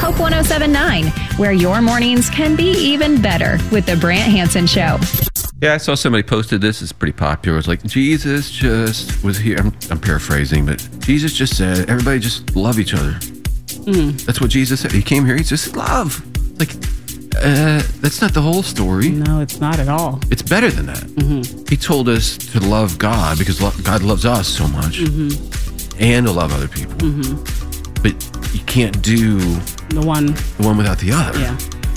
Hope 107.9, where your mornings can be even better with the Brant Hansen Show. Yeah, I saw somebody posted this. It's pretty popular. It's like, Jesus just was here. I'm paraphrasing, but Jesus just said, everybody just love each other. That's what Jesus said. He came here, he just love. Like, that's not the whole story. No, it's not at all. It's better than that. He told us to love God because God loves us so much, and to love other people. But you can't do the one without the other. Yeah.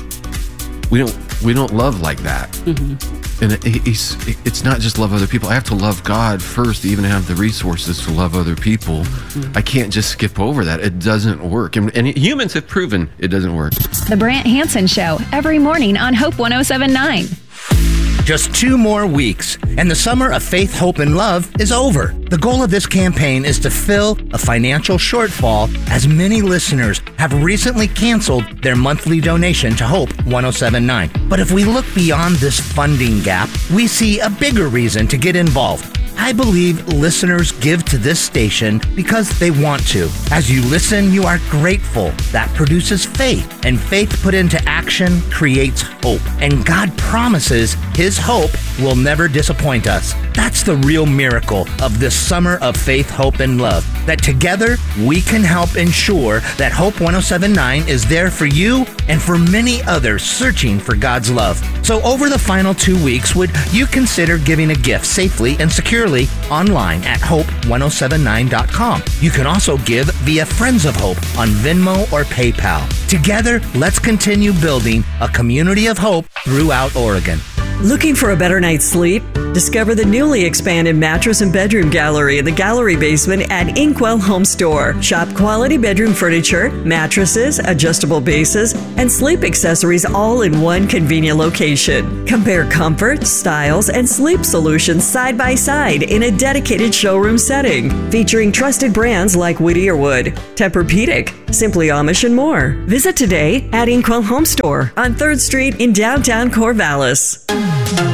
We don't love like that. And it's not just love other people. I have to love God first to even have the resources to love other people. I can't just skip over that. It doesn't work. And humans have proven it doesn't work. The Brant Hansen Show, every morning on Hope 107.9. Just 2 more weeks, and the summer of faith, hope, and love is over. The goal of this campaign is to fill a financial shortfall, as many listeners have recently canceled their monthly donation to Hope 107.9. But if we look beyond this funding gap, we see a bigger reason to get involved. I believe listeners give to this station because they want to. As you listen, you are grateful. That produces faith, and faith put into action creates hope. And God promises His hope will never disappoint us. That's the real miracle of this summer of faith, hope, and love. That together we can help ensure that Hope 107.9 is there for you and for many others searching for God's love. So over the final 2 weeks, would you consider giving a gift safely and securely online at hope1079.com. You can also give via Friends of Hope on Venmo or PayPal. Together, let's continue building a community of hope throughout Oregon. Looking for a better night's sleep? Discover the newly expanded mattress and bedroom gallery in the gallery basement at Inkwell Home Store. Shop quality bedroom furniture, mattresses, adjustable bases, and sleep accessories all in one convenient location. Compare comfort, styles, and sleep solutions side by side in a dedicated showroom setting, featuring trusted brands like Whittier Wood, Tempur-Pedic, Simply Amish, and more. Visit today at Inkwell Home Store on 3rd Street in downtown Corvallis.